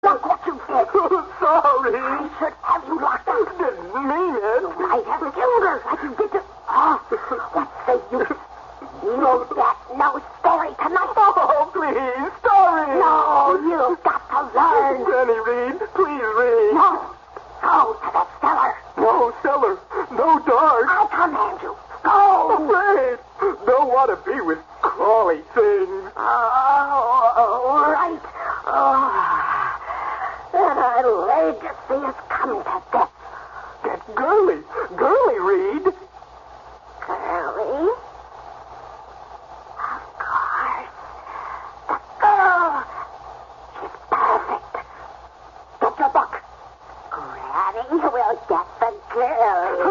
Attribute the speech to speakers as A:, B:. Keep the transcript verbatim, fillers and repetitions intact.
A: Look what you did.
B: Sorry.
A: I should have you locked up.
B: Didn't mean it.
A: You might have killed her like you did to... Oh, what's the use? No death, no story tonight.
B: Oh, please, story.
A: No, you've got to learn.
B: Penny, read. Please read.
A: No. Go to the cellar.
B: No cellar. No dark.
A: I command you. Go.
B: Afraid. Don't want to be with crawly things.
A: Oh, right. Oh. And I laid to see us come to death.
B: Get girly. Girly, Reed.
A: Girly? Of course. The girl. She's perfect. Get your book. Granny will get the girl.